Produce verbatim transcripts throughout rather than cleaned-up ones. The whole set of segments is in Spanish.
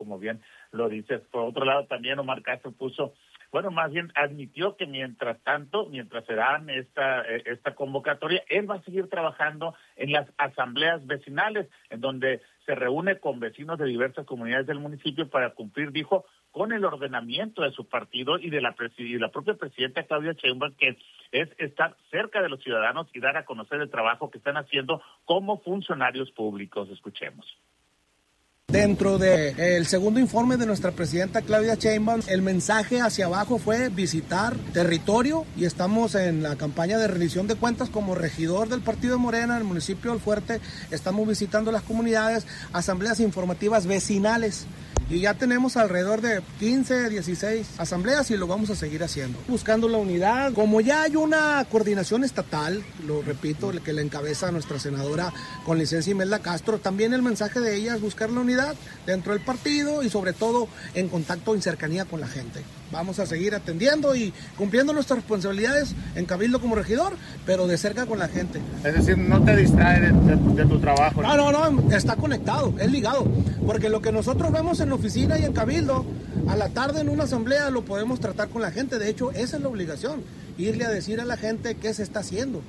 como bien lo dices. Por otro lado, también Omar Castro puso, bueno, más bien admitió que mientras tanto, mientras se dan esta, esta convocatoria, él va a seguir trabajando en las asambleas vecinales, en donde se reúne con vecinos de diversas comunidades del municipio para cumplir, dijo, con el ordenamiento de su partido y de la, y la propia presidenta Claudia Sheinbaum, que es estar cerca de los ciudadanos y dar a conocer el trabajo que están haciendo como funcionarios públicos. Escuchemos. Dentro del segundo informe de nuestra presidenta Claudia Sheinbaum, el mensaje hacia abajo fue visitar territorio y estamos en la campaña de rendición de cuentas como regidor del partido de Morena en el municipio del Fuerte. Estamos visitando las comunidades, asambleas informativas vecinales. Y ya tenemos alrededor de quince, dieciséis asambleas y lo vamos a seguir haciendo. Buscando la unidad. Como ya hay una coordinación estatal, lo repito, que la encabeza nuestra senadora con licencia Imelda Castro, también el mensaje de ella es buscar la unidad dentro del partido y sobre todo en contacto, en cercanía con la gente. Vamos a seguir atendiendo y cumpliendo nuestras responsabilidades en Cabildo como regidor, pero de cerca con la gente. Es decir, no te distrae de, de, de tu trabajo. No, no, no, está conectado, es ligado, porque lo que nosotros vemos en la oficina y en Cabildo, a la tarde en una asamblea lo podemos tratar con la gente. De hecho, esa es la obligación, irle a decir a la gente qué se está haciendo.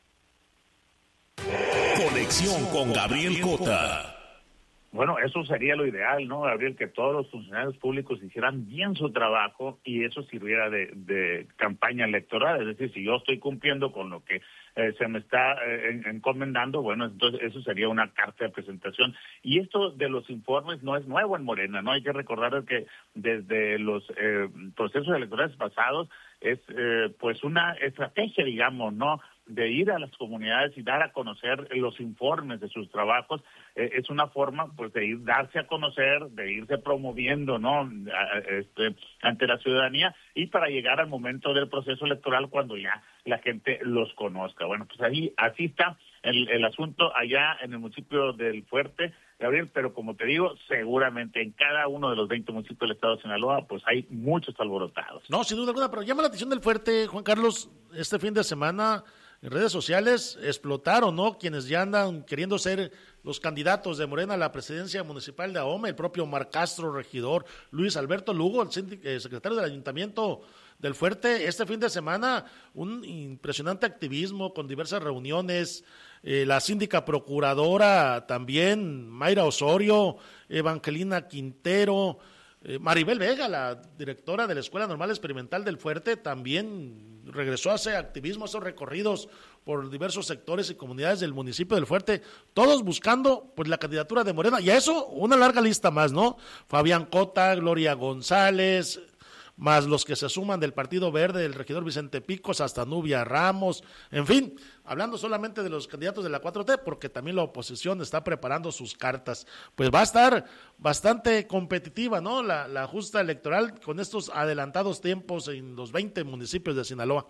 Conexión con Gabriel Cota. Bueno, eso sería lo ideal, ¿no, Gabriel? Que todos los funcionarios públicos hicieran bien su trabajo y eso sirviera de, de campaña electoral. Es decir, si yo estoy cumpliendo con lo que eh, se me está eh, encomendando, bueno, entonces eso sería una carta de presentación. Y esto de los informes no es nuevo en Morena, ¿no? Hay que recordar que desde los eh, procesos electorales pasados es eh, pues una estrategia, digamos, ¿no?, de ir a las comunidades y dar a conocer los informes de sus trabajos. Eh, es una forma, pues, de ir, darse a conocer, de irse promoviendo, ¿no?, a, este, ante la ciudadanía y para llegar al momento del proceso electoral cuando ya la gente los conozca. Bueno, pues ahí, así está el, el asunto allá en el municipio del Fuerte, Gabriel, pero como te digo, seguramente en cada uno de los veinte municipios del estado de Sinaloa, pues hay muchos alborotados. No, sin duda alguna, pero llama la atención del Fuerte, Juan Carlos, este fin de semana en redes sociales explotaron, ¿no?, quienes ya andan queriendo ser los candidatos de Morena a la presidencia municipal de Ahome, el propio Omar Castro, regidor, Luis Alberto Lugo, el secretario del Ayuntamiento del Fuerte. Este fin de semana un impresionante activismo con diversas reuniones, eh, la síndica procuradora también, Mayra Osorio, Evangelina Quintero, eh, Maribel Vega, la directora de la Escuela Normal Experimental del Fuerte, también regresó a ese activismo, a esos recorridos por diversos sectores y comunidades del municipio del Fuerte, todos buscando pues la candidatura de Morena, y a eso una larga lista más, ¿no? Fabián Cota, Gloria González, más los que se suman del Partido Verde, el regidor Vicente Picos, hasta Nubia Ramos, en fin, hablando solamente de los candidatos de la cuatro T, porque también la oposición está preparando sus cartas. Pues va a estar bastante competitiva, ¿no?, la, la justa electoral con estos adelantados tiempos en los veinte municipios de Sinaloa.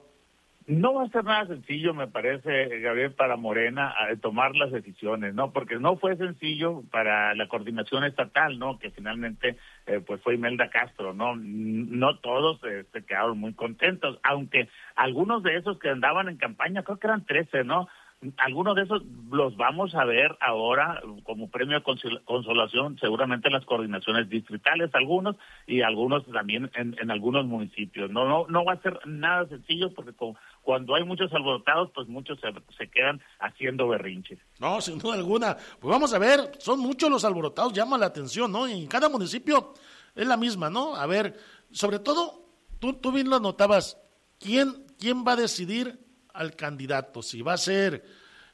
No va a ser nada sencillo, me parece, Gabriel, para Morena a tomar las decisiones, ¿no? Porque no fue sencillo para la coordinación estatal, ¿no?, que finalmente eh, pues fue Imelda Castro, ¿no? No todos eh, se quedaron muy contentos, aunque algunos de esos que andaban en campaña, creo que eran trece, ¿no? Algunos de esos los vamos a ver ahora como premio de consolación, seguramente en las coordinaciones distritales, algunos, y algunos también en, en algunos municipios. No, no, no va a ser nada sencillo porque con, cuando hay muchos alborotados, pues muchos se, se quedan haciendo berrinches. No, sin duda alguna. Pues vamos a ver, son muchos los alborotados, llama la atención, ¿no? Y en cada municipio es la misma, ¿no? A ver, sobre todo, tú, tú bien lo notabas, ¿quién, quién va a decidir al candidato? Si va a ser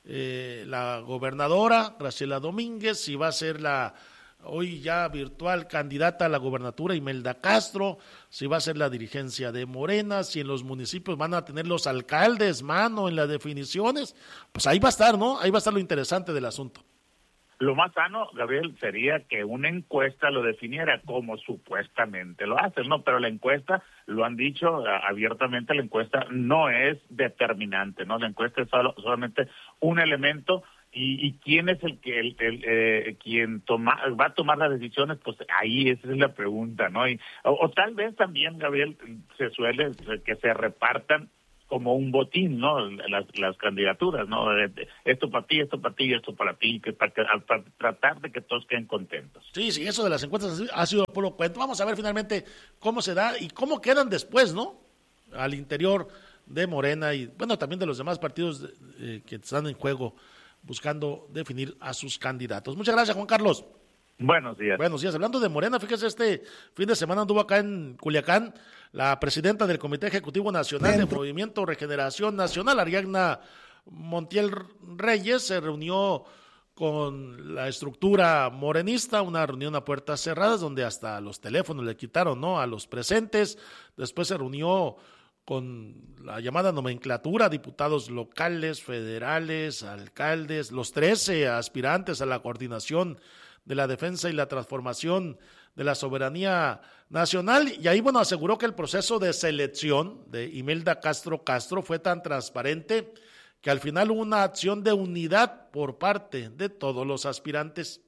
eh, la gobernadora Graciela Domínguez, si va a ser la hoy ya virtual candidata a la gobernatura Imelda Castro, si va a ser la dirigencia de Morena, si en los municipios van a tener los alcaldes mano en las definiciones, pues ahí va a estar, ¿no? Ahí va a estar lo interesante del asunto. Lo más sano, Gabriel, sería que una encuesta lo definiera como supuestamente lo hacen, ¿no? Pero la encuesta, lo han dicho abiertamente, la encuesta no es determinante, ¿no? La encuesta es solo, solamente un elemento y, y quién es el que el, el eh, quien toma, va a tomar las decisiones, pues ahí esa es la pregunta, ¿no? Y, o, o tal vez también, Gabriel, se suele que se repartan como un botín, ¿no? Las, las candidaturas, ¿no? Esto para ti, esto para ti, esto para ti, que para, para tratar de que todos queden contentos. Sí, sí, eso de las encuestas ha sido puro cuento. Vamos a ver finalmente cómo se da y cómo quedan después, ¿no? Al interior de Morena y, bueno, también de los demás partidos eh, que están en juego buscando definir a sus candidatos. Muchas gracias, Juan Carlos. Buenos días. Buenos días. Hablando de Morena, fíjese, este fin de semana anduvo acá en Culiacán la presidenta del Comité Ejecutivo Nacional del Movimiento Regeneración Nacional, Ariadna Montiel Reyes, se reunió con la estructura morenista, una reunión a puertas cerradas donde hasta los teléfonos le quitaron, ¿no?, a los presentes. Después se reunió con la llamada nomenclatura, diputados locales, federales, alcaldes, los trece aspirantes a la coordinación de la defensa y la transformación de la soberanía nacional, y ahí, bueno, aseguró que el proceso de selección de Imelda Castro Castro fue tan transparente que al final hubo una acción de unidad por parte de todos los aspirantes.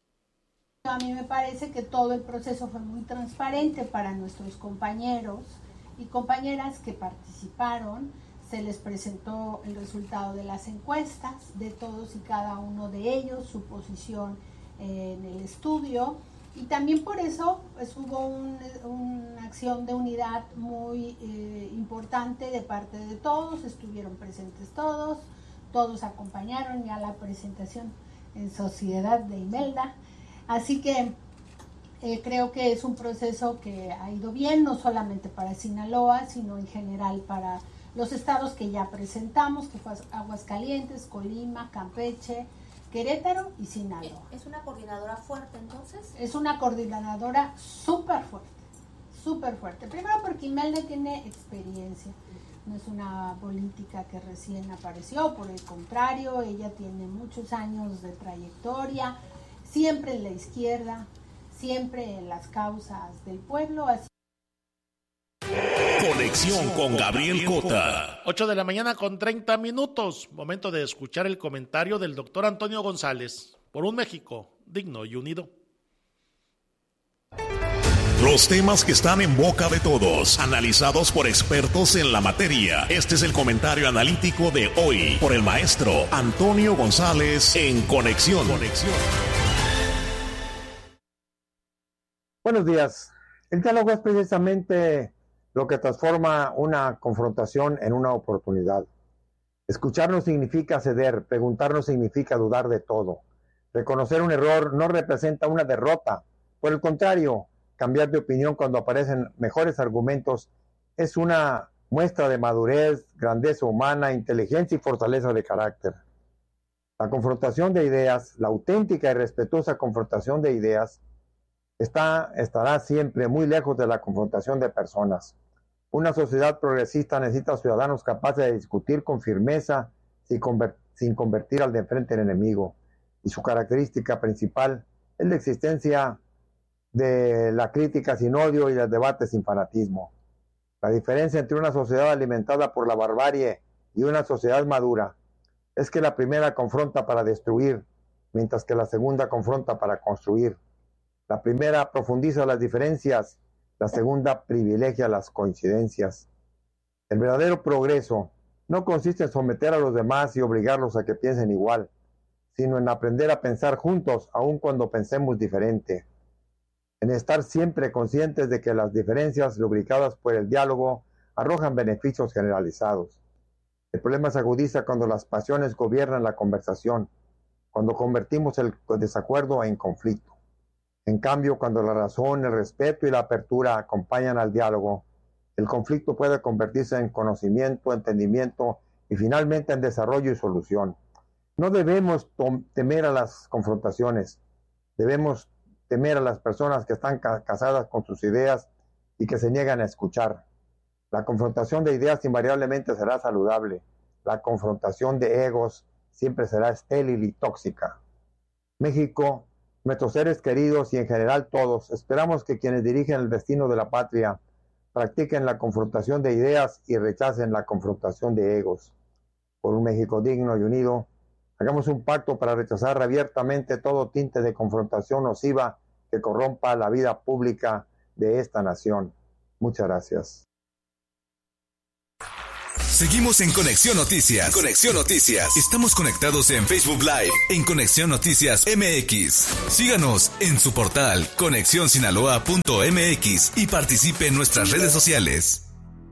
A mí me parece que todo el proceso fue muy transparente para nuestros compañeros y compañeras que participaron. Se les presentó el resultado de las encuestas de todos y cada uno de ellos, su posición en el estudio, y también por eso pues, hubo un, una acción de unidad muy eh, importante de parte de todos. Estuvieron presentes todos, todos acompañaron ya la presentación en sociedad de Imelda, así que eh, creo que es un proceso que ha ido bien, no solamente para Sinaloa, sino en general para los estados que ya presentamos, que fue Aguascalientes, Colima, Campeche, Querétaro y Sinaloa. ¿Es una coordinadora fuerte entonces? Es una coordinadora súper fuerte, súper fuerte. Primero porque Imelda tiene experiencia, no es una política que recién apareció, por el contrario, ella tiene muchos años de trayectoria, siempre en la izquierda, siempre en las causas del pueblo. Así Conexión con Gabriel Cota. ocho de la mañana con treinta minutos. Momento de escuchar el comentario del doctor Antonio González. Por un México digno y unido. Los temas que están en boca de todos, analizados por expertos en la materia. Este es el comentario analítico de hoy por el maestro Antonio González en Conexión. Conexión. Buenos días. El diálogo es precisamente lo que transforma una confrontación en una oportunidad. Escuchar no significa ceder, preguntar no significa dudar de todo. Reconocer un error no representa una derrota. Por el contrario, cambiar de opinión cuando aparecen mejores argumentos es una muestra de madurez, grandeza humana, inteligencia y fortaleza de carácter. La confrontación de ideas, la auténtica y respetuosa confrontación de ideas, está, estará siempre muy lejos de la confrontación de personas. Una sociedad progresista necesita ciudadanos capaces de discutir con firmeza sin, conver- sin convertir al de enfrente en enemigo. Y su característica principal es la existencia de la crítica sin odio y del debate sin fanatismo. La diferencia entre una sociedad alimentada por la barbarie y una sociedad madura es que la primera confronta para destruir, mientras que la segunda confronta para construir. La primera profundiza las diferencias, la segunda privilegia las coincidencias. El verdadero progreso no consiste en someter a los demás y obligarlos a que piensen igual, sino en aprender a pensar juntos, aun cuando pensemos diferente. En estar siempre conscientes de que las diferencias lubricadas por el diálogo arrojan beneficios generalizados. El problema se agudiza cuando las pasiones gobiernan la conversación, cuando convertimos el desacuerdo en conflicto. En cambio, cuando la razón, el respeto y la apertura acompañan al diálogo, el conflicto puede convertirse en conocimiento, entendimiento y finalmente en desarrollo y solución. No debemos temer a las confrontaciones, debemos temer a las personas que están ca- casadas con sus ideas y que se niegan a escuchar. La confrontación de ideas invariablemente será saludable. La confrontación de egos siempre será estéril y tóxica. México, nuestros seres queridos y en general todos, esperamos que quienes dirigen el destino de la patria practiquen la confrontación de ideas y rechacen la confrontación de egos. Por un México digno y unido, hagamos un pacto para rechazar abiertamente todo tinte de confrontación nociva que corrompa la vida pública de esta nación. Muchas gracias. Seguimos en Conexión Noticias. Conexión Noticias. Estamos conectados en Facebook Live, en Conexión Noticias M X. Síganos en su portal conexión sinaloa punto m x y participe en nuestras redes sociales.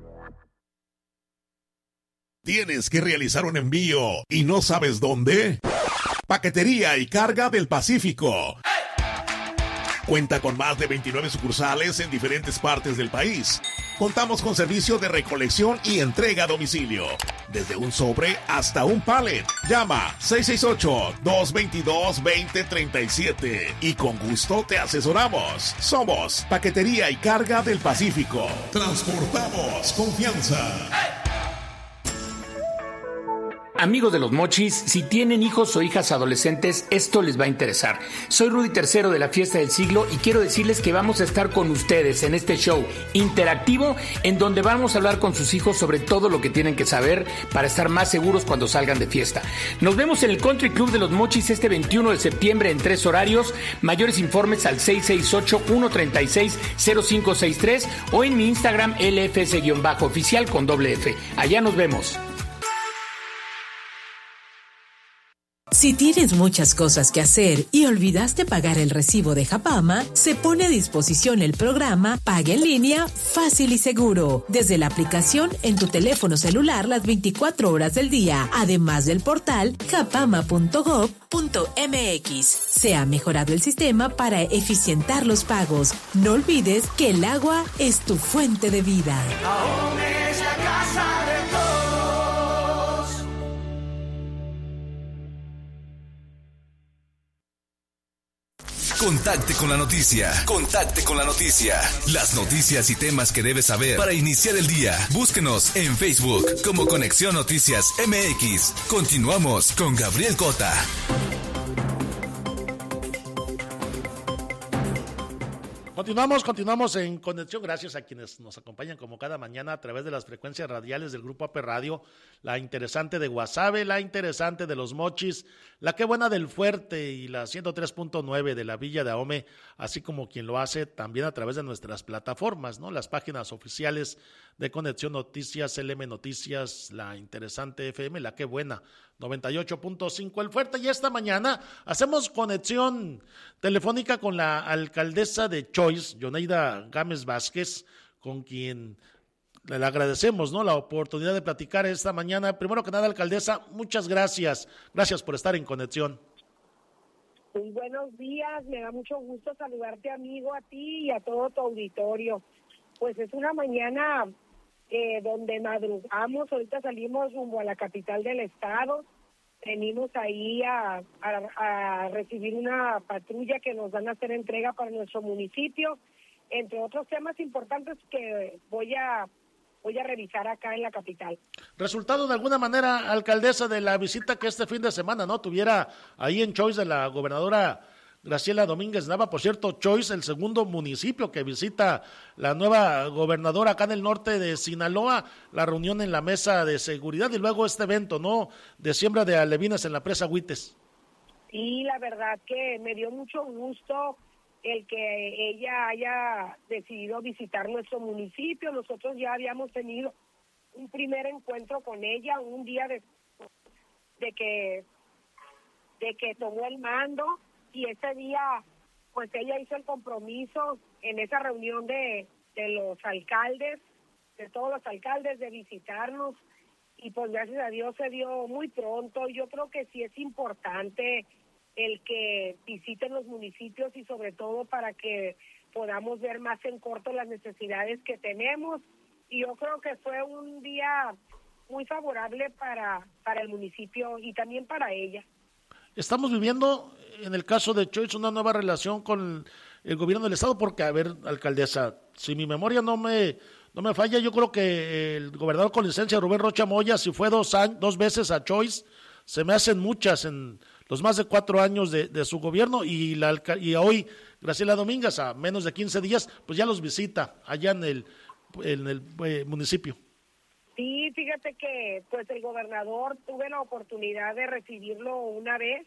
¿Tienes que realizar un envío y no sabes dónde? Paquetería y Carga del Pacífico. Cuenta con más de veintinueve sucursales en diferentes partes del país. Contamos con servicio de recolección y entrega a domicilio, desde un sobre hasta un pallet. Llama seis seis ocho, dos dos dos, dos cero tres siete y con gusto te asesoramos. Somos Paquetería y Carga del Pacífico. Transportamos confianza. Amigos de los Mochis, si tienen hijos o hijas adolescentes, esto les va a interesar. Soy Rudy Tercero de la Fiesta del Siglo y quiero decirles que vamos a estar con ustedes en este show interactivo en donde vamos a hablar con sus hijos sobre todo lo que tienen que saber para estar más seguros cuando salgan de fiesta. Nos vemos en el Country Club de los Mochis este veintiuno de septiembre en tres horarios. Mayores informes al seis seis ocho, uno tres seis, cero cinco seis tres o en mi Instagram L F S-oficial con doble F. Allá nos vemos. Si tienes muchas cosas que hacer y olvidaste pagar el recibo de Japama, se pone a disposición el programa Paga en Línea Fácil y Seguro, desde la aplicación en tu teléfono celular las veinticuatro horas del día, además del portal japama punto gob punto m x. Se ha mejorado el sistema para eficientar los pagos. No olvides que el agua es tu fuente de vida. Aún es la casa de todos. Contacte con la noticia. Contacte con la noticia. Las noticias y temas que debes saber para iniciar el día. Búsquenos en Facebook como Conexión Noticias M X. Continuamos con Gabriel Cota. Continuamos, continuamos en conexión. Gracias a quienes nos acompañan como cada mañana a través de las frecuencias radiales del Grupo A P Radio, la interesante de Guasave, la interesante de Los Mochis, la que buena del Fuerte y la ciento tres punto nueve de la Villa de Ahome, así como quien lo hace también a través de nuestras plataformas, ¿no? Las páginas oficiales de Conexión Noticias, L M Noticias, la interesante F M, la que buena, noventa y ocho punto cinco el Fuerte. Y esta mañana hacemos conexión telefónica con la alcaldesa de Choice, Yoneida Gámez Vázquez, con quien le agradecemos, ¿no?, la oportunidad de platicar esta mañana. Primero que nada, alcaldesa, muchas gracias. Gracias por estar en conexión. Muy buenos días, me da mucho gusto saludarte, amigo, a ti y a todo tu auditorio. Pues es una mañana eh, donde madrugamos, ahorita salimos rumbo a la capital del estado, venimos ahí a, a, a recibir una patrulla que nos van a hacer entrega para nuestro municipio, entre otros temas importantes que voy a voy a revisar acá en la capital. Resultado de alguna manera, alcaldesa, de la visita que este fin de semana no tuviera ahí en Choice de la gobernadora Graciela Domínguez Nava. Por cierto, Choice, el segundo municipio que visita la nueva gobernadora acá en el norte de Sinaloa, la reunión en la mesa de seguridad y luego este evento, ¿no?, de siembra de alevines en la presa Huites. Sí, la verdad que me dio mucho gusto el que ella haya decidido visitar nuestro municipio. Nosotros ya habíamos tenido un primer encuentro con ella un día de, de que de que tomó el mando, y ese día pues ella hizo el compromiso en esa reunión de, de los alcaldes, de todos los alcaldes, de visitarnos, y pues gracias a Dios se dio muy pronto. Yo creo que sí es importante el que visiten los municipios y sobre todo para que podamos ver más en corto las necesidades que tenemos, y yo creo que fue un día muy favorable para, para el municipio y también para ella. Estamos viviendo, en el caso de Choice, una nueva relación con el gobierno del estado, porque, a ver, alcaldesa, si mi memoria no me no me falla, yo creo que el gobernador con licencia, Rubén Rocha Moya, si fue dos años, dos veces a Choice, se me hacen muchas en los más de cuatro años de, de su gobierno, y la y hoy Graciela Domínguez, a menos de quince días, pues ya los visita allá en el, en el eh, municipio. Sí, fíjate que pues el gobernador, tuve la oportunidad de recibirlo una vez,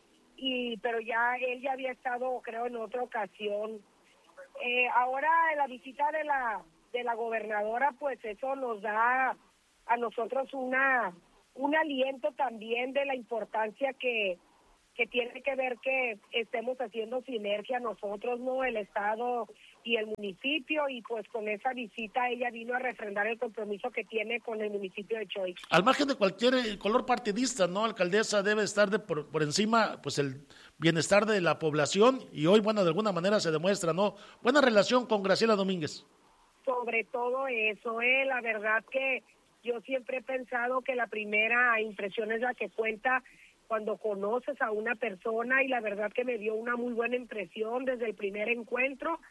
y pero ya él ya había estado, creo, en otra ocasión. Eh, ahora la visita de la de la gobernadora, pues eso nos da a nosotros una un aliento también de la importancia que, que tiene que ver que estemos haciendo sinergia nosotros, ¿no? El Estado y el municipio, y pues con esa visita ella vino a refrendar el compromiso que tiene con el municipio de Choix. Al margen de cualquier color partidista, ¿no, alcaldesa? Debe estar de por, por encima pues el bienestar de la población, y hoy, bueno, de alguna manera se demuestra, ¿no? Buena relación con Graciela Domínguez. Sobre todo eso, eh, la verdad que yo siempre he pensado que la primera impresión es la que cuenta cuando conoces a una persona, y la verdad que me dio una muy buena impresión desde el primer encuentro.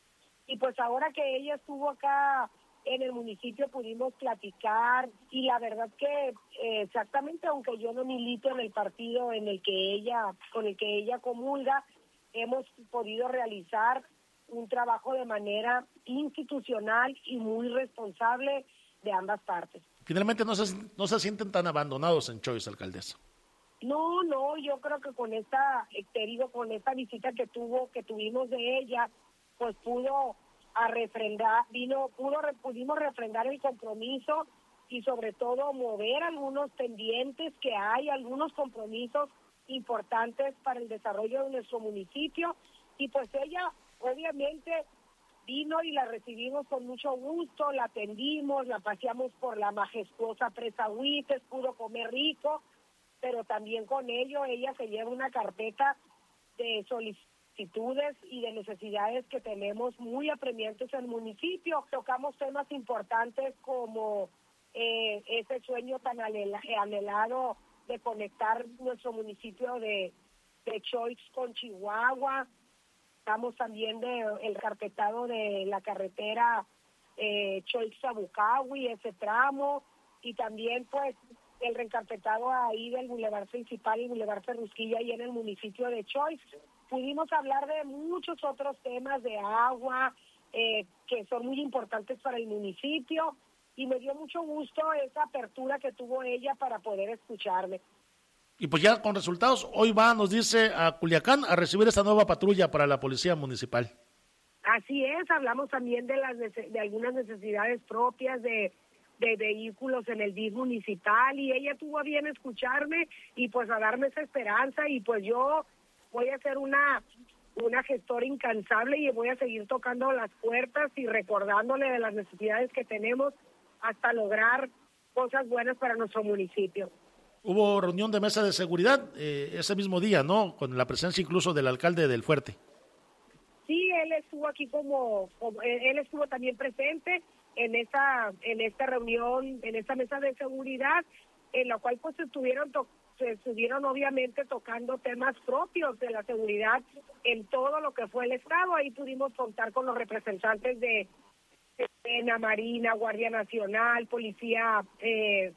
Y pues ahora que ella estuvo acá en el municipio pudimos platicar, y la verdad que eh, exactamente, aunque yo no milito en el partido en el que ella, con el que ella comulga, hemos podido realizar un trabajo de manera institucional y muy responsable de ambas partes. Finalmente no se, no se sienten tan abandonados en Choix, alcaldesa. No, no, yo creo que con esta, te digo, con esta visita que tuvo, que tuvimos de ella, pues pudo a refrendar, vino, pudo, pudimos refrendar el compromiso y sobre todo mover algunos pendientes que hay, algunos compromisos importantes para el desarrollo de nuestro municipio, y pues ella obviamente vino y la recibimos con mucho gusto, la atendimos, la paseamos por la majestuosa presa Huites, pudo comer rico, pero también con ello ella se lleva una carpeta de solicitudes y de necesidades que tenemos muy apremiantes en el municipio. Tocamos temas importantes como eh, ese sueño tan anhelado de conectar nuestro municipio de, de Choix con Chihuahua. Estamos también de el carpetado de la carretera eh, Choix-Sabucahui, ese tramo, y también pues el reencarpetado ahí del bulevar principal y bulevar Ferrusquilla ahí en el municipio de Choix. Pudimos hablar de muchos otros temas de agua eh, que son muy importantes para el municipio, y me dio mucho gusto esa apertura que tuvo ella para poder escucharme. Y pues ya con resultados, hoy va, nos dice, a Culiacán a recibir esta nueva patrulla para la policía municipal. Así es, hablamos también de las de algunas necesidades propias de, de vehículos en el D I F municipal, y ella tuvo a bien escucharme y pues a darme esa esperanza, y pues yo voy a ser una una gestora incansable y voy a seguir tocando las puertas y recordándole de las necesidades que tenemos hasta lograr cosas buenas para nuestro municipio. Hubo reunión de mesa de seguridad eh, ese mismo día, ¿no? Con la presencia incluso del alcalde del Fuerte. Sí, él estuvo aquí como, como él estuvo también presente en esta en esta reunión, en esta mesa de seguridad, en la cual pues estuvieron to- se estuvieron obviamente tocando temas propios de la seguridad en todo lo que fue el estado. Ahí pudimos contar con los representantes de Sena, Marina, Guardia Nacional, Policía eh,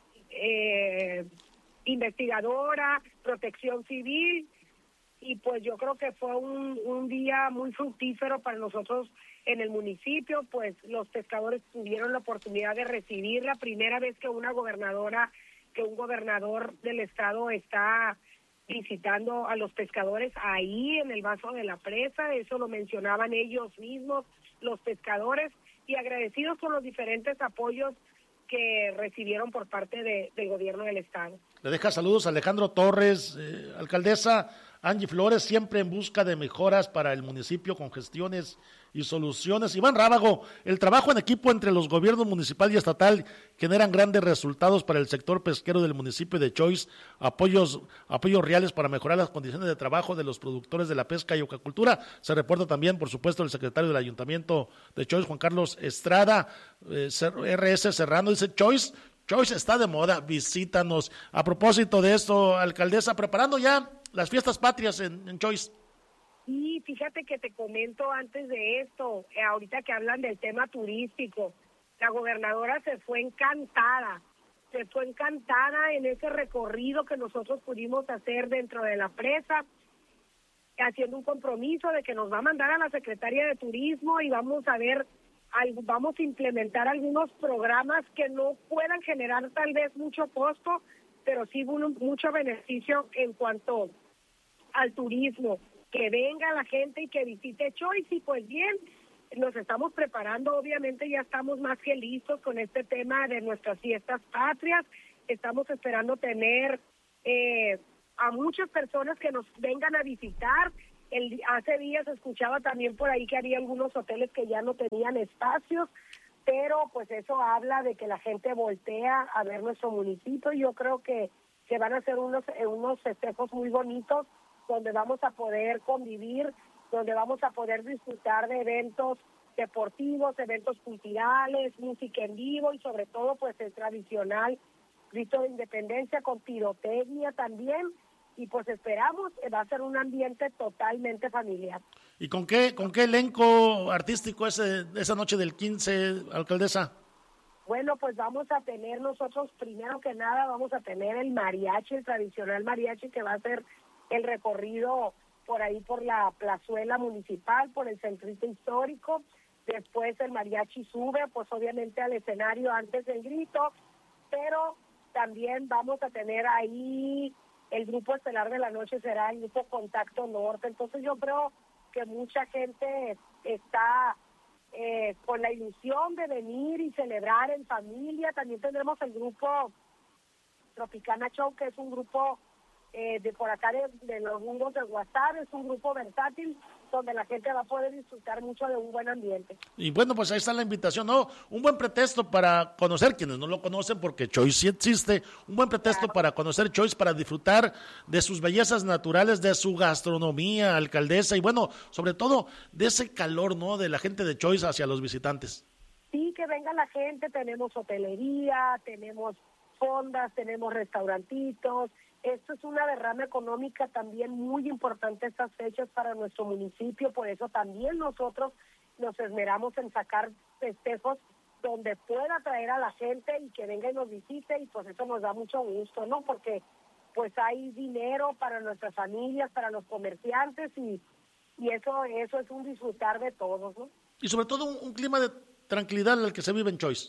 eh, investigadora, Protección Civil, y pues yo creo que fue un, un día muy fructífero para nosotros en el municipio, pues los pescadores tuvieron la oportunidad de recibir la primera vez que una gobernadora, que un gobernador del estado está visitando a los pescadores ahí en el vaso de la presa. Eso lo mencionaban ellos mismos, los pescadores, y agradecidos por los diferentes apoyos que recibieron por parte de, del gobierno del estado. Le deja saludos a Alejandro Torres, eh, alcaldesa. Angie Flores, siempre en busca de mejoras para el municipio con gestiones y soluciones. Iván Rábago, el trabajo en equipo entre los gobiernos municipal y estatal generan grandes resultados para el sector pesquero del municipio de Choix, apoyos, apoyos reales para mejorar las condiciones de trabajo de los productores de la pesca y acuacultura. Se reporta también, por supuesto, el secretario del Ayuntamiento de Choix, Juan Carlos Estrada, eh, R S Serrano, dice Choix, Choix está de moda, visítanos. A propósito de esto, alcaldesa, preparando ya las fiestas patrias en, en Choix. Y fíjate que te comento antes de esto, eh, ahorita que hablan del tema turístico, la gobernadora se fue encantada, se fue encantada en ese recorrido que nosotros pudimos hacer dentro de la presa, haciendo un compromiso de que nos va a mandar a la Secretaría de Turismo y vamos a ver, vamos a implementar algunos programas que no puedan generar tal vez mucho costo, pero sí mucho beneficio en cuanto al turismo, que venga la gente y que visite Choix. Y pues bien, nos estamos preparando, obviamente ya estamos más que listos con este tema de nuestras fiestas patrias. Estamos esperando tener eh, a muchas personas que nos vengan a visitar. El, hace días escuchaba también por ahí que había algunos hoteles que ya no tenían espacios, pero pues eso habla de que la gente voltea a ver nuestro municipio. Yo creo que, que van a ser unos, unos festejos muy bonitos, donde vamos a poder convivir, donde vamos a poder disfrutar de eventos deportivos, eventos culturales, música en vivo y sobre todo pues el tradicional grito de independencia con pirotecnia también, y pues esperamos que va a ser un ambiente totalmente familiar. ¿Y con qué con qué elenco artístico ese, esa noche del quince, alcaldesa? Bueno, pues vamos a tener nosotros, primero que nada, vamos a tener el mariachi, el tradicional mariachi, que va a ser el recorrido por ahí por la plazuela municipal, por el centrito histórico. Después el mariachi sube, pues obviamente al escenario antes del grito, pero también vamos a tener ahí el grupo estelar de la noche, será el grupo Contacto Norte. Entonces yo creo que mucha gente está eh, con la ilusión de venir y celebrar en familia. También tendremos el grupo Tropicana Show, que es un grupo eh, de por acá de, de los rumbos de WhatsApp, es un grupo versátil donde la gente va a poder disfrutar mucho de un buen ambiente. Y bueno, pues ahí está la invitación, ¿no? Un buen pretexto para conocer, quienes no lo conocen, porque Choice sí existe, un buen pretexto claro. para conocer Choice, para disfrutar de sus bellezas naturales, de su gastronomía, alcaldesa, y bueno, sobre todo de ese calor, ¿no?, de la gente de Choice hacia los visitantes. Sí, que venga la gente, tenemos hotelería, tenemos fondas, tenemos restaurantitos. Esto es una derrama económica también muy importante estas fechas para nuestro municipio, por eso también nosotros nos esmeramos en sacar festejos donde pueda atraer a la gente y que venga y nos visite, y pues eso nos da mucho gusto, ¿no? Porque pues hay dinero para nuestras familias, para los comerciantes, y, y eso, eso es un disfrutar de todos, ¿no? Y sobre todo un, un clima de tranquilidad en el que se vive en Choice.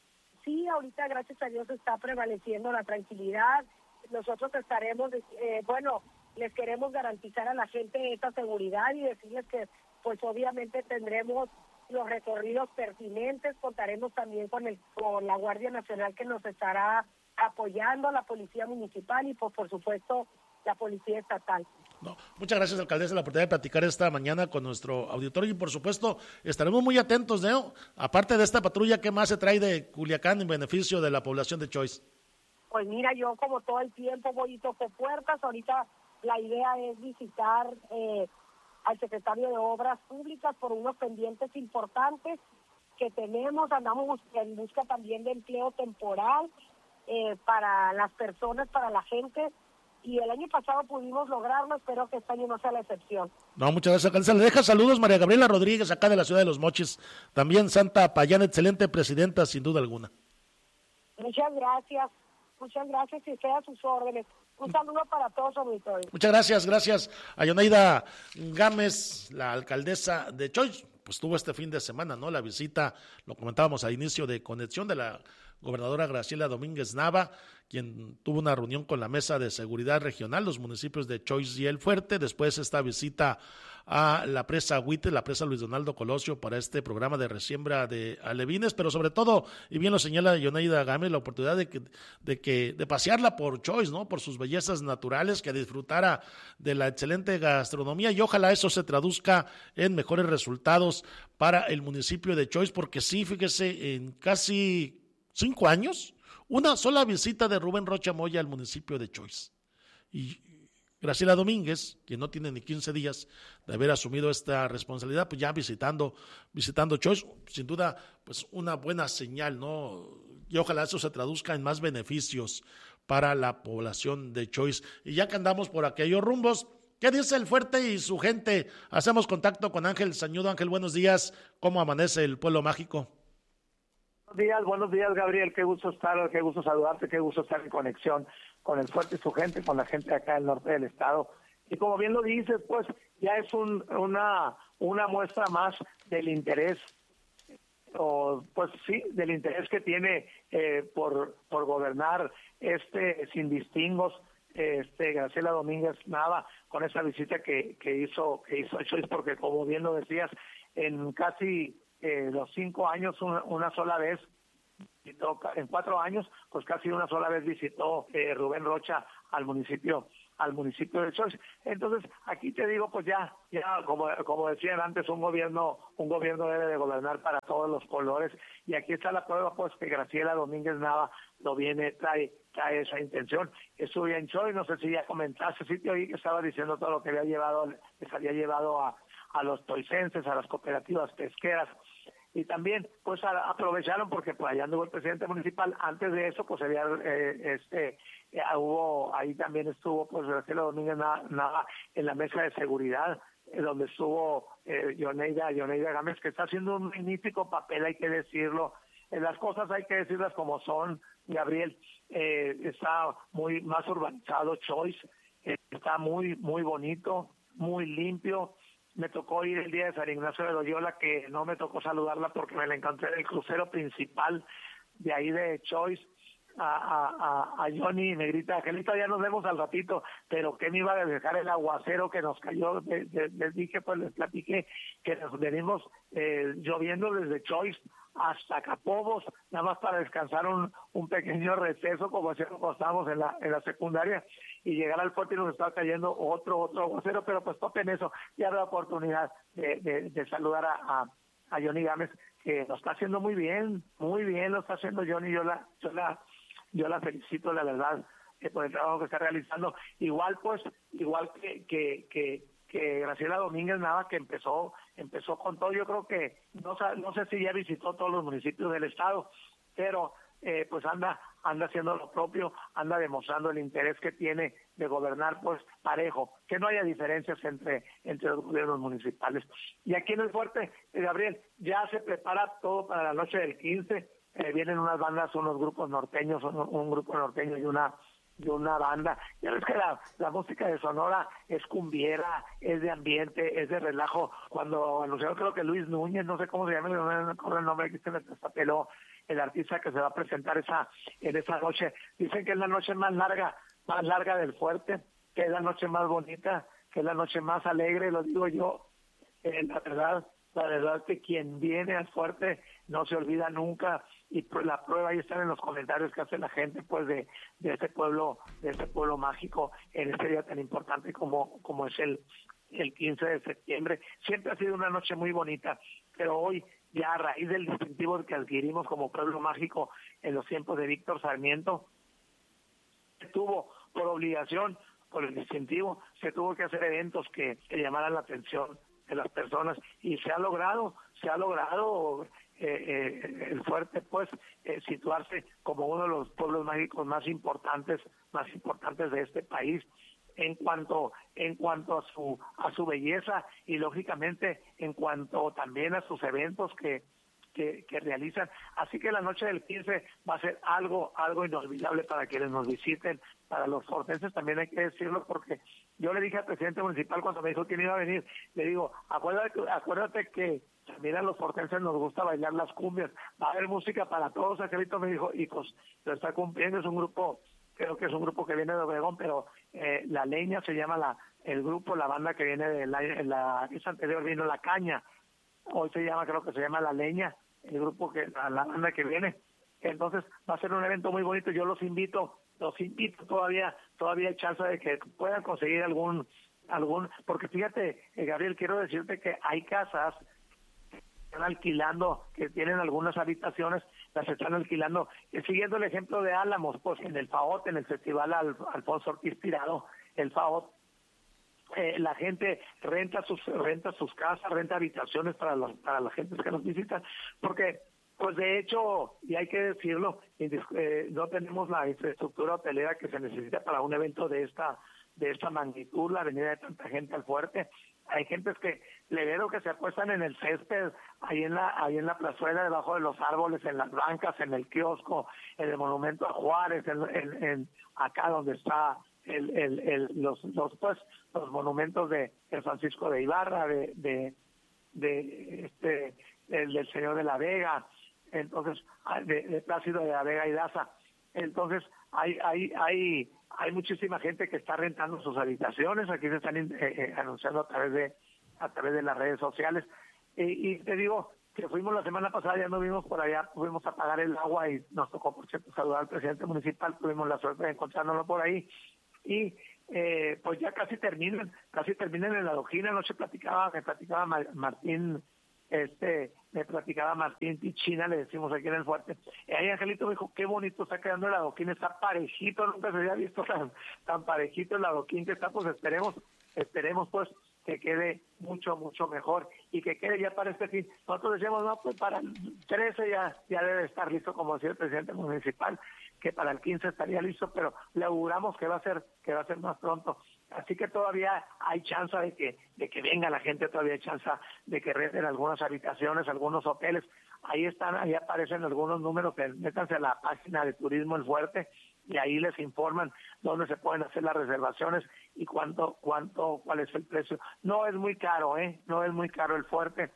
Sí, ahorita gracias a Dios está prevaleciendo la tranquilidad. Nosotros estaremos, eh, bueno, les queremos garantizar a la gente esta seguridad y decirles que pues obviamente tendremos los recorridos pertinentes, contaremos también con el con la Guardia Nacional que nos estará apoyando, la Policía Municipal y pues por supuesto la Policía Estatal. No, muchas gracias, alcaldesa, la oportunidad de platicar esta mañana con nuestro auditorio y por supuesto estaremos muy atentos, ¿no? Aparte de esta patrulla, ¿qué más se trae de Culiacán en beneficio de la población de Choice? Pues mira, yo como todo el tiempo voy y toco puertas. Ahorita la idea es visitar eh, al secretario de Obras Públicas por unos pendientes importantes que tenemos. Andamos en busca también de empleo temporal eh, para las personas, para la gente. Y el año pasado pudimos lograrlo, espero que este año no sea la excepción. No, muchas gracias, alcaldesa. Le deja saludos María Gabriela Rodríguez, acá de la ciudad de Los Mochis. También Santa Payán, excelente presidenta, sin duda alguna. Muchas gracias. Muchas gracias y sea a sus órdenes. Un saludo para todos los auditores. Muchas gracias, gracias a Yoneida Gámez, la alcaldesa de Choice. Pues tuvo este fin de semana, ¿no? La visita, lo comentábamos al inicio de conexión, de la gobernadora Graciela Domínguez Nava, quien tuvo una reunión con la Mesa de Seguridad Regional, los municipios de Choice y El Fuerte. Después esta visita a la presa Huite, la presa Luis Donaldo Colosio, para este programa de resiembra de alevines, pero sobre todo, y bien lo señala Yoneida Gámez, la oportunidad de que, de que, de pasearla por Choice, ¿no? Por sus bellezas naturales, que disfrutara de la excelente gastronomía, y ojalá eso se traduzca en mejores resultados para el municipio de Choice, porque sí, fíjese, en casi cinco años, una sola visita de Rubén Rocha Moya al municipio de Choice. Y Graciela Domínguez, que no tiene ni quince días de haber asumido esta responsabilidad, pues ya visitando, visitando Choice, sin duda, pues una buena señal, ¿no? Y ojalá eso se traduzca en más beneficios para la población de Choice. Y ya que andamos por aquellos rumbos, ¿qué dice El Fuerte y su gente? Hacemos contacto con Ángel Sañudo. Ángel, buenos días. ¿Cómo amanece el pueblo mágico? Buenos días, buenos días, Gabriel. Qué gusto estar, qué gusto saludarte, qué gusto estar en conexión con El Fuerte y su gente, con la gente acá del norte del estado. Y como bien lo dices, pues ya es un, una una muestra más del interés, o pues sí, del interés que tiene eh, por por gobernar este sin distingos, este Graciela Domínguez Nava, con esa visita que que hizo que hizo Choice, porque como bien lo decías, en casi eh, los cinco años una, una sola vez, visitó, en cuatro años, pues casi una sola vez visitó eh, Rubén Rocha al municipio al municipio de Choix. Entonces, aquí te digo, pues ya, ya como, como decían antes, un gobierno, un gobierno debe de gobernar para todos los colores, y aquí está la prueba, pues, que Graciela Domínguez Nava lo viene, trae, trae esa intención. Estuve en Choix, no sé si ya comentaste, sí te oí que estaba diciendo todo lo que había llevado, les había llevado a, a los toicenses, a las cooperativas pesqueras, y también pues a, aprovecharon porque pues allá anduvo el presidente municipal. Antes de eso pues había eh, este eh, hubo ahí también estuvo pues Graciela Domínguez Nava en la mesa de seguridad, eh, donde estuvo eh, Yoneida Yoneida Gámez, que está haciendo un magnífico papel, hay que decirlo. Eh, las cosas hay que decirlas como son, Gabriel. Eh, está muy más urbanizado Choix, eh, está muy muy bonito, muy limpio. Me tocó ir el día de San Ignacio de Loyola, que no me tocó saludarla porque me la encontré en el crucero principal de ahí de Choix. A, a, a Johnny y me grita, Angelita, ya nos vemos al ratito, pero que me iba a dejar el aguacero que nos cayó. De, de, les dije, pues les platiqué que nos venimos eh, lloviendo desde Choix hasta Capobos, nada más para descansar un, un pequeño receso, como hacíamos cuando estábamos en la, en la secundaria, y llegar al puerto y nos estaba cayendo otro, otro aguacero, pero pues topen eso, ya habrá oportunidad de, de, de saludar a, a, a Johnny Gámez, que lo está haciendo muy bien, muy bien lo está haciendo Johnny, yo la, yo la, yo la felicito, la verdad, eh, por el trabajo que está realizando, igual pues, igual que, que, que que Graciela Domínguez Nava, que empezó empezó con todo. Yo creo que no no sé si ya visitó todos los municipios del estado, pero eh, pues anda anda haciendo lo propio, anda demostrando el interés que tiene de gobernar pues parejo, que no haya diferencias entre entre los gobiernos municipales. Y aquí en el Fuerte, eh, Gabriel, ya se prepara todo para la noche del quince, eh, vienen unas bandas, unos grupos norteños, un, un grupo norteño y una de una banda. Ya ves que la, la música de Sonora es cumbiera, es de ambiente, es de relajo. Cuando anunciaron, creo que Luis Núñez, no sé cómo se llama, no me acuerdo el nombre, que se me destapeló, el artista que se va a presentar esa en esa noche. Dicen que es la noche más larga, más larga del Fuerte, que es la noche más bonita, que es la noche más alegre, lo digo yo. Eh, la verdad, la verdad que quien viene al Fuerte no se olvida nunca, y la prueba ahí están en los comentarios que hace la gente pues de, de este pueblo, de este pueblo mágico en este día tan importante como, como es el, el quince de septiembre. Siempre ha sido una noche muy bonita, pero hoy ya a raíz del distintivo que adquirimos como pueblo mágico en los tiempos de Víctor Sarmiento, se tuvo por obligación, por el distintivo, se tuvo que hacer eventos que, que llamaran la atención de las personas, y se ha logrado, se ha logrado eh, eh, el Fuerte pues eh, situarse como uno de los pueblos mágicos más importantes, más importantes de este país en cuanto en cuanto a su a su belleza, y lógicamente en cuanto también a sus eventos que Que, que realizan. Así que la noche del quince va a ser algo algo inolvidable para quienes nos visiten, para los fortenses también hay que decirlo, porque yo le dije al presidente municipal cuando me dijo que iba a venir, le digo, acuérdate, acuérdate que también a los fortenses nos gusta bailar las cumbias, va a haber música para todos. Aquelito me dijo, y pues lo está cumpliendo, es un grupo, creo que es un grupo que viene de Obregón, pero eh, La Leña se llama la el grupo, la banda que viene de la, la esa anterior vino La Caña, hoy se llama, creo que se llama La Leña, el grupo que, la, la banda que viene. Entonces va a ser un evento muy bonito. Yo los invito, los invito todavía, todavía hay chance de que puedan conseguir algún, algún, porque fíjate, eh, Gabriel, quiero decirte que hay casas que están alquilando, que tienen algunas habitaciones, las están alquilando, eh, siguiendo el ejemplo de Álamos, pues en el FAOT, en el Festival Al, Alfonso Ortiz Tirado, el FAOT, Eh, la gente renta sus renta sus casas, renta habitaciones para los para la gente que nos visitan, porque pues de hecho, y hay que decirlo, eh, no tenemos la infraestructura hotelera que se necesita para un evento de esta de esta magnitud, la venida de tanta gente al Fuerte. Hay gentes que le veo que se acuestan en el césped, ahí en la ahí en la plazuela, debajo de los árboles, en las bancas, en el kiosco, en el monumento a Juárez, en, en, en acá donde está el, el, el los los pues los monumentos de, de Francisco de Ibarra, de de, de este el del Señor de la Vega, entonces de, de Plácido de la Vega y Daza. Entonces hay hay hay hay muchísima gente que está rentando sus habitaciones. Aquí se están eh, eh, anunciando a través de a través de las redes sociales. Y, y te digo que fuimos la semana pasada, ya no vimos por allá, fuimos a pagar el agua y nos tocó, por cierto, saludar al presidente municipal, tuvimos la suerte de encontrárnoslo por ahí. Y eh, pues ya casi terminan, casi terminan en la adoquina. Anoche platicaba, me platicaba Martín, este, me platicaba Martín Tichina, le decimos aquí en el fuerte. Y ahí Angelito me dijo, qué bonito está quedando el adoquín, está parejito, nunca se había visto tan, tan parejito el adoquín que está, pues esperemos, esperemos pues que quede mucho, mucho mejor y que quede ya para este fin. Nosotros decíamos, no, pues para el trece ya, ya debe estar listo, como decía el presidente municipal, que para el quince estaría listo, pero le auguramos que va a ser, que va a ser más pronto. Así que todavía hay chance de que, de que venga la gente, todavía hay chance de que renten algunas habitaciones, algunos hoteles. Ahí están, ahí aparecen algunos números, métanse a la página de Turismo El Fuerte y ahí les informan dónde se pueden hacer las reservaciones y cuánto, cuánto, cuál es el precio. No es muy caro, ¿eh? No es muy caro el Fuerte.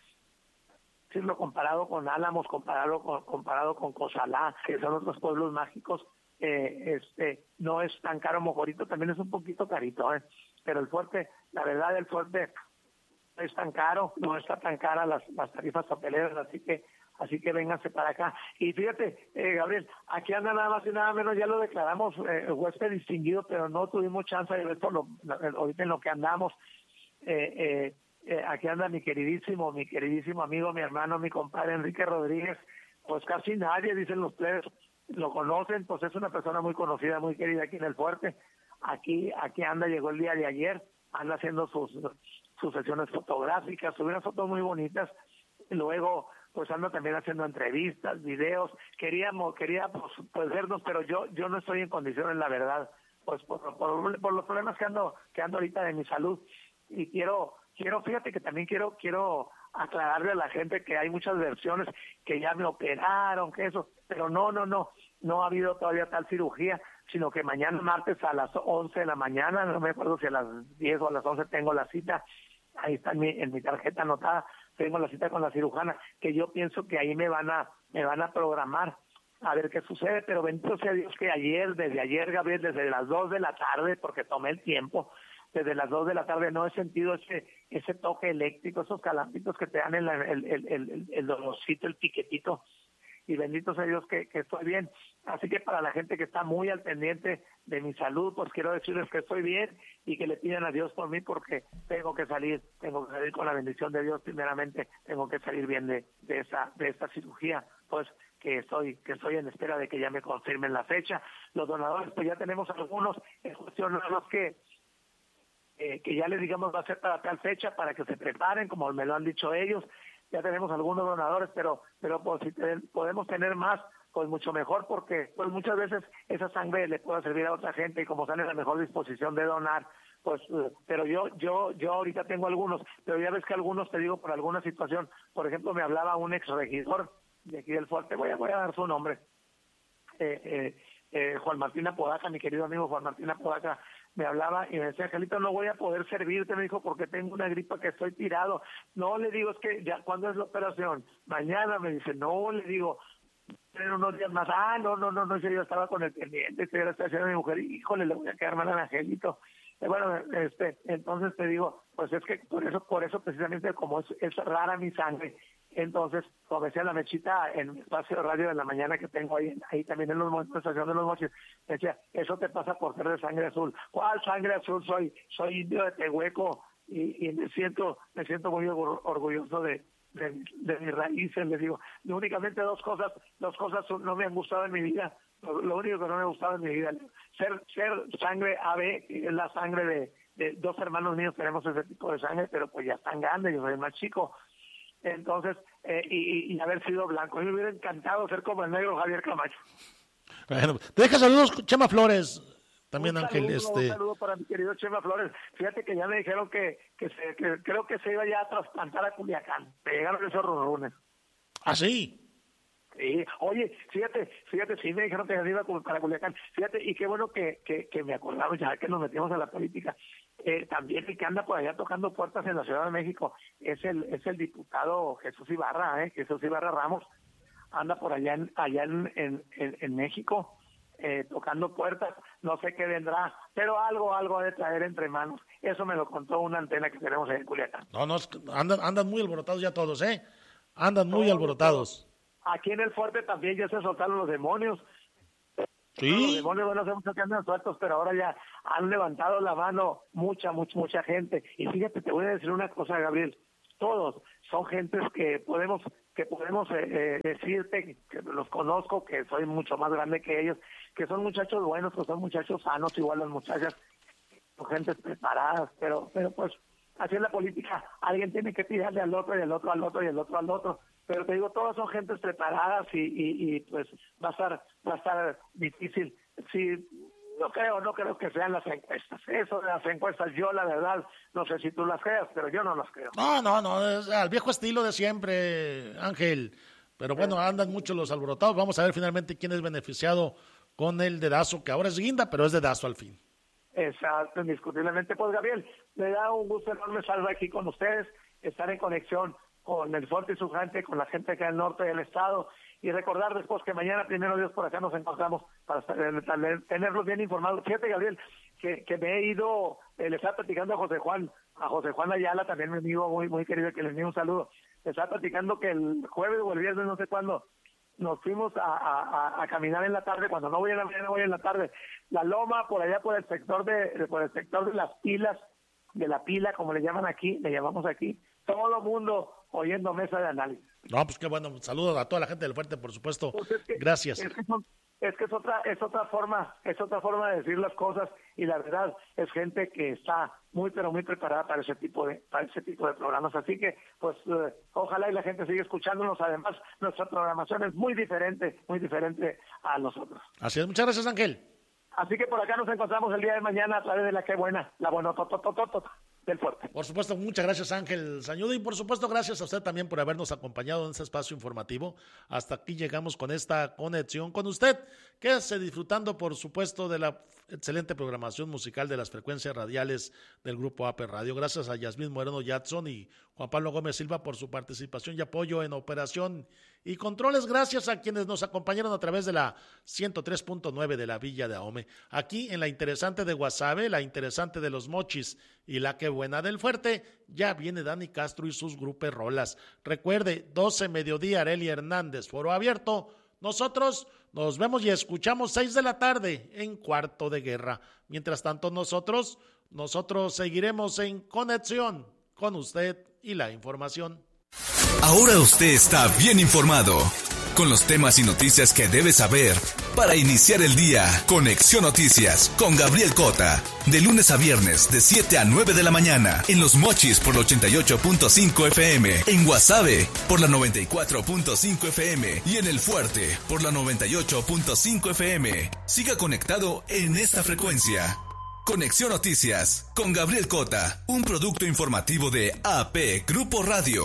Si lo comparado con Álamos, comparado con, comparado con Cozalá, que son otros pueblos mágicos, eh, este, no es tan caro. Mojorito también es un poquito carito, ¿eh? Pero el Fuerte, la verdad, el Fuerte no es tan caro, no está tan cara las, las tarifas hoteleras, así que Así que vénganse para acá. Y fíjate, eh, Gabriel, aquí anda nada más y nada menos, ya lo declaramos eh, huésped distinguido, pero no tuvimos chance de ver por lo, ahorita en lo que andamos. Eh, eh, eh, aquí anda mi queridísimo, mi queridísimo amigo, mi hermano, mi compadre Enrique Rodríguez. Pues casi nadie, dicen los plebes, lo conocen, pues es una persona muy conocida, muy querida aquí en el Fuerte. Aquí, aquí anda, llegó el día de ayer, anda haciendo sus, sus sesiones fotográficas, subió unas fotos muy bonitas, y luego pues ando también haciendo entrevistas, videos. Queríamos, quería pues, pues vernos, pero yo yo no estoy en condiciones, la verdad, pues por, por, por los problemas que ando que ando ahorita de mi salud. Y quiero quiero fíjate que también quiero quiero aclararle a la gente que hay muchas versiones que ya me operaron, que eso, pero no, no, no, no ha habido todavía tal cirugía, sino que mañana martes a las once de la mañana, no me acuerdo si a las diez o a las once tengo la cita. Ahí está en mi, en mi tarjeta anotada, tengo la cita con la cirujana, que yo pienso que ahí me van a me van a programar a ver qué sucede, pero bendito sea Dios que ayer, desde ayer, Gabriel, desde las dos de la tarde, porque tomé el tiempo, desde las dos de la tarde no he sentido ese ese toque eléctrico, esos calambritos que te dan el, el, el, el, el dolorcito, el piquetito, y bendito sea Dios que, que estoy bien. Así que para la gente que está muy al pendiente de mi salud, pues quiero decirles que estoy bien y que le pidan a Dios por mí, porque tengo que salir, tengo que salir con la bendición de Dios primeramente, tengo que salir bien de, de esa de esta cirugía, pues que estoy que estoy en espera de que ya me confirmen la fecha. Los donadores, pues ya tenemos algunos, es cuestión nada más que eh, que ya les digamos va a ser para tal fecha, para que se preparen, como me lo han dicho ellos. Ya tenemos algunos donadores, pero pero pues si te, podemos tener más, pues mucho mejor, porque pues muchas veces esa sangre le puede servir a otra gente y como están en la mejor disposición de donar, pues uh, pero yo yo yo ahorita tengo algunos, pero ya ves que algunos, te digo, por alguna situación, por ejemplo, me hablaba un exregidor de aquí del Fuerte, voy a voy a dar su nombre, eh, eh, eh, Juan Martín Apodaca, mi querido amigo Juan Martín Apodaca, me hablaba y me decía, Angelito, no voy a poder servirte, me dijo, porque tengo una gripa que estoy tirado. No, le digo, es que ya, ¿cuándo es la operación? Mañana, me dice, no, le digo, en unos días más, ah, no, no, no, no, yo estaba con el pendiente, estoy haciendo mi mujer, híjole, le voy a quedar mal al Angelito. Eh, bueno, este, entonces te digo, pues es que por eso, por eso precisamente como es, es rara mi sangre, entonces, como decía la Mechita en mi espacio de radio de la mañana que tengo ahí, ahí también en los en la estación de los Mochis, decía, eso te pasa por ser de sangre azul. ¿Cuál sangre azul? Soy soy indio de Tehueco y, y me siento me siento muy orgulloso de, de, de mis raíces, les digo. Únicamente dos cosas, dos cosas no me han gustado en mi vida, lo, lo único que no me ha gustado en mi vida, ser ser sangre A B, es la sangre de, de dos hermanos míos, tenemos ese tipo de sangre, pero pues ya están grandes, yo soy el más chico. Entonces, eh, y, y haber sido blanco. A mí me hubiera encantado ser como el negro Javier Camacho. Bueno, te deja saludos, Chema Flores. También, un Ángel. Saludo, este... Un saludo para mi querido Chema Flores. Fíjate que ya me dijeron que, que, se, que creo que se iba ya a trasplantar a Culiacán. Me llegaron esos rumores. ¿Ah, sí? Sí, oye, fíjate, fíjate, sí me dijeron que se iba para Culiacán. Fíjate, y qué bueno que, que, que me acordamos ya que nos metimos a la política. Eh, también el que anda por allá tocando puertas en la Ciudad de México es el es el diputado Jesús Ibarra, eh, Jesús Ibarra Ramos, anda por allá en allá en, en, en, en México, eh, tocando puertas, no sé qué vendrá, pero algo, algo ha de traer entre manos. Eso me lo contó una antena que tenemos en Culiacán. No, no, andan, andan muy alborotados ya todos, ¿eh? Andan muy todos, alborotados. Aquí en el fuerte también ya se soltaron los demonios. Sí. Los demonios, bueno, hace mucho que andan sueltos, pero ahora ya han levantado la mano mucha, mucha, mucha gente. Y fíjate, te voy a decir una cosa, Gabriel. Todos son gentes que podemos que podemos eh, eh, decirte que los conozco, que soy mucho más grande que ellos, que son muchachos buenos, que son muchachos sanos, igual las muchachas, son gentes preparadas, pero pero pues así es la política, alguien tiene que tirarle al otro y al otro al otro y al otro al otro, pero te digo, todas son gentes preparadas y, y, y pues va a estar va a estar difícil. Sí, no creo, no creo que sean las encuestas. Eso de las encuestas, yo la verdad, no sé si tú las creas, pero yo no las creo. No, no, no, es al viejo estilo de siempre, Ángel. Pero bueno, andan mucho los alborotados. Vamos a ver finalmente quién es beneficiado con el dedazo, que ahora es guinda, pero es dedazo al fin. Exacto, indiscutiblemente. Pues, Gabriel, me da un gusto enorme estar aquí con ustedes, estar en conexión con el fuerte y su gente, con la gente acá del norte del estado, y recordar después que mañana, primero Dios, por acá nos encontramos para tenerlos bien informados. Fíjate, Gabriel, que, que me he ido, eh, le estaba platicando a José Juan, a José Juan Ayala, también mi amigo muy muy querido, que le envío un saludo. Le estaba platicando que el jueves o el viernes, no sé cuándo, nos fuimos a, a, a caminar en la tarde, cuando no voy en la mañana, voy en la tarde, la loma, por allá por el sector de, por el sector de las pilas, de la pila, como le llaman aquí, le llamamos aquí, todo el mundo oyendo mesa de análisis. No, pues qué bueno, saludos a toda la gente del Fuerte, por supuesto. Pues es que, gracias. Es que, son, es que es otra es otra forma, es otra forma de decir las cosas, y la verdad es gente que está muy pero muy preparada para ese tipo de para ese tipo de programas, así que pues eh, ojalá y la gente siga escuchándonos. Además, nuestra programación es muy diferente, muy diferente a nosotros. Así es, muchas gracias, Ángel. Así que por acá nos encontramos el día de mañana a través de la que buena, la buena tototototota del Fuerte. Por supuesto, muchas gracias, Ángel Sañudo, y por supuesto gracias a usted también por habernos acompañado en este espacio informativo. Hasta aquí llegamos con esta conexión con usted. Quédese disfrutando, por supuesto, de la excelente programación musical de las frecuencias radiales del Grupo A P Radio. Gracias a Yasmín Moreno Yatson y Juan Pablo Gómez Silva por su participación y apoyo en operación y controles. Gracias a quienes nos acompañaron a través de la ciento tres punto nueve de la Villa de Ahome. Aquí en la interesante de Guasave, la interesante de Los Mochis y la que buena del Fuerte, ya viene Dani Castro y sus grupos rolas. Recuerde, doce mediodía, Arely Hernández, foro abierto. Nosotros nos vemos y escuchamos seis de la tarde en Cuarto de Guerra. Mientras tanto, nosotros, nosotros seguiremos en conexión con usted y la información. Ahora usted está bien informado con los temas y noticias que debe saber para iniciar el día. Conexión Noticias con Gabriel Cota, de lunes a viernes de siete a nueve de la mañana en Los Mochis por la ochenta y ocho punto cinco F M, en Guasave por la noventa y cuatro punto cinco F M y en El Fuerte por la noventa y ocho punto cinco F M. Siga conectado en esta frecuencia. Conexión Noticias con Gabriel Cota, un producto informativo de A P Grupo Radio.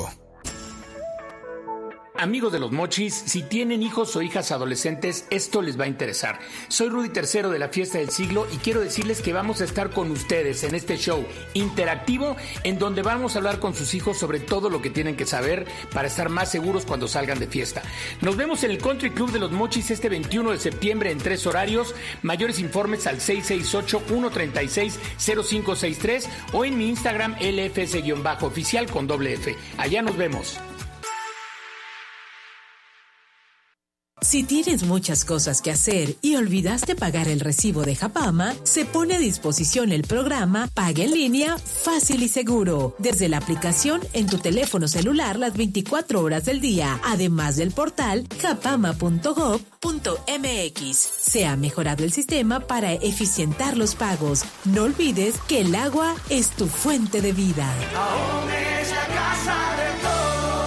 Amigos de Los Mochis, si tienen hijos o hijas adolescentes, esto les va a interesar. Soy Rudy Tercero de la Fiesta del Siglo y quiero decirles que vamos a estar con ustedes en este show interactivo en donde vamos a hablar con sus hijos sobre todo lo que tienen que saber para estar más seguros cuando salgan de fiesta. Nos vemos en el Country Club de Los Mochis este veintiuno de septiembre en tres horarios. Mayores informes al seis seis ocho, uno tres seis, cero cinco seis tres o en mi Instagram L F S-oficial con doble F. Allá nos vemos. Si tienes muchas cosas que hacer y olvidaste pagar el recibo de Japama, se pone a disposición el programa Paga en Línea Fácil y Seguro, desde la aplicación en tu teléfono celular las veinticuatro horas del día, además del portal japama punto gob punto m x. Se ha mejorado el sistema para eficientar los pagos. No olvides que el agua es tu fuente de vida. Ahome es la casa de todos.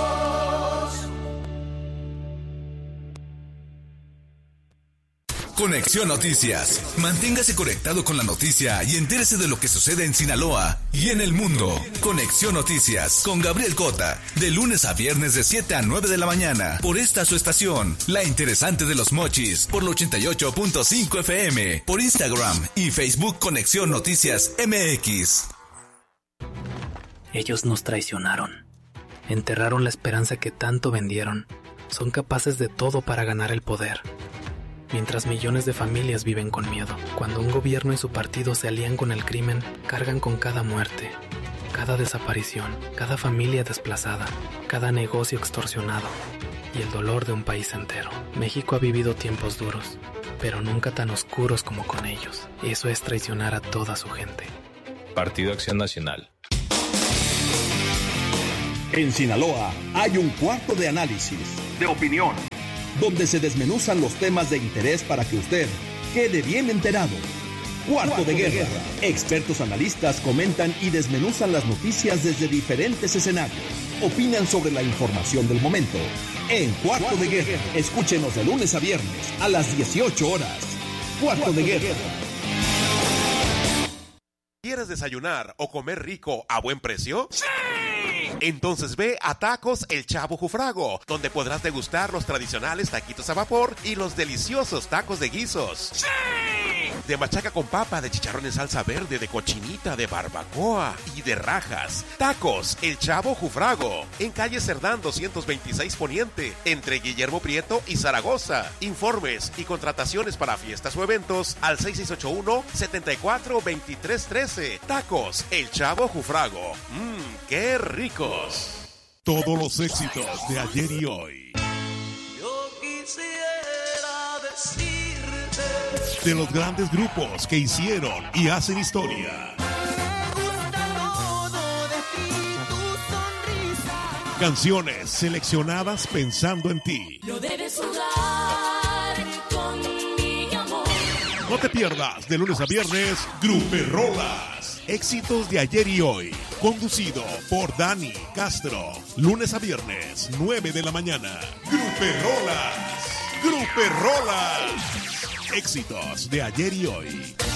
Conexión Noticias. Manténgase conectado con la noticia y entérese de lo que sucede en Sinaloa y en el mundo. Conexión Noticias con Gabriel Cota, de lunes a viernes de siete a nueve de la mañana, por esta su estación, La Interesante de Los Mochis, por la ochenta y ocho punto cinco F M, por Instagram y Facebook Conexión Noticias M X. Ellos nos traicionaron. Enterraron la esperanza que tanto vendieron. Son capaces de todo para ganar el poder. mientras millones de familias viven con miedo. Cuando un gobierno y su partido se alían con el crimen, cargan con cada muerte, cada desaparición, cada familia desplazada, cada negocio extorsionado y el dolor de un país entero. México ha vivido tiempos duros, pero nunca tan oscuros como con ellos. Eso es traicionar a toda su gente. Partido Acción Nacional. En Sinaloa hay un cuarto de análisis, de opinión, donde se desmenuzan los temas de interés para que usted quede bien enterado. Cuarto, cuarto de, guerra. de guerra. Expertos analistas comentan y desmenuzan las noticias desde diferentes escenarios. Opinan sobre la información del momento. En Cuarto, cuarto de, guerra. de guerra. Escúchenos de lunes a viernes a las dieciocho horas. Cuarto, cuarto de, guerra. de guerra. ¿Quieres desayunar o comer rico a buen precio? ¡Sí! Entonces ve a Tacos El Chavo Jufrago, donde podrás degustar los tradicionales taquitos a vapor y los deliciosos tacos de guisos. ¡Sí! De machaca con papa, de chicharrón en salsa verde, de cochinita, de barbacoa y de rajas. Tacos El Chavo Jufrago, en calle Cerdán doscientos veintiséis Poniente, entre Guillermo Prieto y Zaragoza. Informes y contrataciones para fiestas o eventos al seis seis ocho uno, siete cuatro, dos tres uno tres. Tacos El Chavo Jufrago. Mmm, qué ricos. Todos los éxitos de ayer y hoy. Yo quisiera decirte de los grandes grupos que hicieron y hacen historia. Canciones seleccionadas pensando en ti. No debes jugar con mi amor. No te pierdas de lunes a viernes Gruperolas. Éxitos de ayer y hoy. Conducido por Dani Castro. Lunes a viernes, nueve de la mañana. Gruperolas. Gruperolas. Éxitos de ayer y hoy.